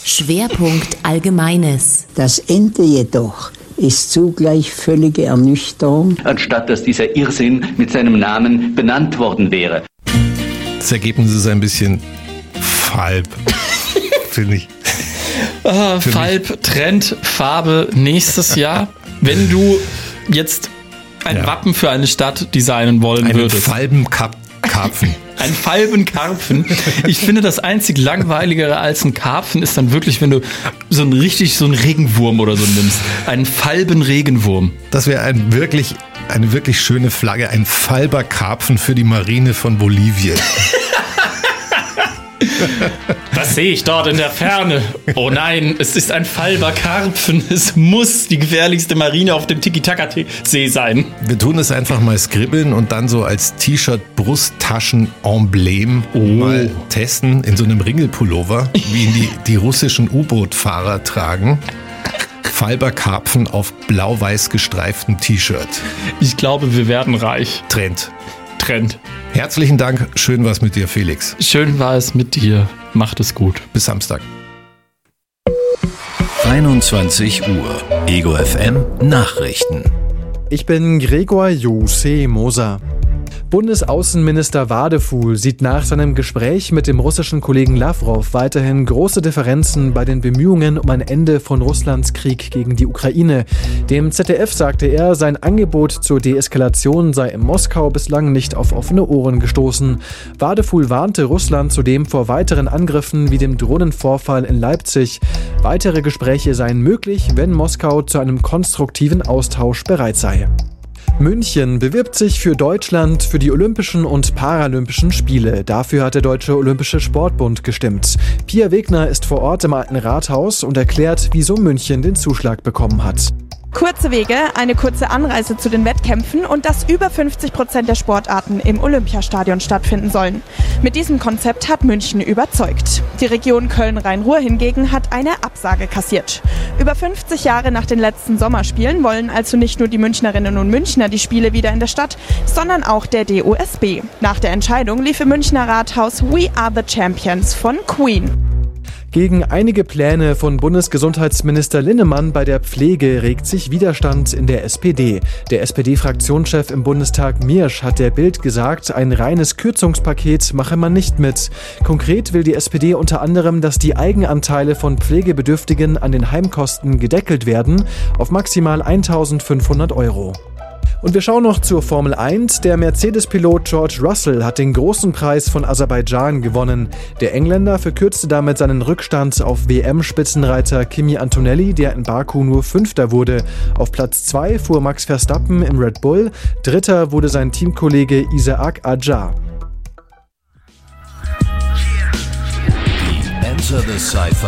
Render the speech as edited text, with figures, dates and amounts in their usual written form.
Schwerpunkt Allgemeines. Das Ende jedoch ist zugleich völlige Ernüchterung. Anstatt dass dieser Irrsinn mit seinem Namen benannt worden wäre. Das Ergebnis ist ein bisschen falb, finde ich. Falb, Trend, Farbe nächstes Jahr. Wenn du jetzt ein Wappen für eine Stadt designen wollen würdest. Einen Falbenkarpfen. Ein Falbenkarpfen. Ich finde, das einzig langweiligere als ein Karpfen ist dann wirklich, wenn du so einen Regenwurm oder so nimmst. Einen Falbenregenwurm. Das wäre eine wirklich schöne Flagge. Ein Falberkarpfen für die Marine von Bolivien. Was sehe ich dort in der Ferne? Oh nein, es ist ein Falberkarpfen. Es muss die gefährlichste Marine auf dem Tiki-Taka-See sein. Wir tun es einfach mal skribbeln und dann so als T-Shirt-Brusttaschen-Emblem mal testen in so einem Ringelpullover, wie ihn die russischen U-Boot-Fahrer tragen. Falberkarpfen auf blau-weiß gestreiftem T-Shirt. Ich glaube, wir werden reich. Trend. Herzlichen Dank. Schön war's mit dir, Felix. Schön war es mit dir. Macht es gut. Bis Samstag. 21 Uhr. Ego FM Nachrichten. Ich bin Gregor Jose Moser. Bundesaußenminister Wadefuhl sieht nach seinem Gespräch mit dem russischen Kollegen Lavrov weiterhin große Differenzen bei den Bemühungen um ein Ende von Russlands Krieg gegen die Ukraine. Dem ZDF sagte er, sein Angebot zur Deeskalation sei in Moskau bislang nicht auf offene Ohren gestoßen. Wadefuhl warnte Russland zudem vor weiteren Angriffen wie dem Drohnenvorfall in Leipzig. Weitere Gespräche seien möglich, wenn Moskau zu einem konstruktiven Austausch bereit sei. München bewirbt sich für Deutschland für die Olympischen und Paralympischen Spiele. Dafür hat der Deutsche Olympische Sportbund gestimmt. Pia Wegner ist vor Ort im Alten Rathaus und erklärt, wieso München den Zuschlag bekommen hat. Kurze Wege, eine kurze Anreise zu den Wettkämpfen und dass über 50% der Sportarten im Olympiastadion stattfinden sollen. Mit diesem Konzept hat München überzeugt. Die Region Köln-Rhein-Ruhr hingegen hat eine Absage kassiert. Über 50 Jahre nach den letzten Sommerspielen wollen also nicht nur die Münchnerinnen und Münchner die Spiele wieder in der Stadt, sondern auch der DOSB. Nach der Entscheidung lief im Münchner Rathaus We Are the Champions von Queen. Gegen einige Pläne von Bundesgesundheitsminister Linnemann bei der Pflege regt sich Widerstand in der SPD. Der SPD-Fraktionschef im Bundestag Miersch hat der Bild gesagt, ein reines Kürzungspaket mache man nicht mit. Konkret will die SPD unter anderem, dass die Eigenanteile von Pflegebedürftigen an den Heimkosten gedeckelt werden auf maximal 1.500 €. Und wir schauen noch zur Formel 1. Der Mercedes-Pilot George Russell hat den großen Preis von Aserbaidschan gewonnen. Der Engländer verkürzte damit seinen Rückstand auf WM-Spitzenreiter Kimi Antonelli, der in Baku nur Fünfter wurde. Auf Platz 2 fuhr Max Verstappen im Red Bull. Dritter wurde sein Teamkollege Isaac Adjar. Die Enter the Cypher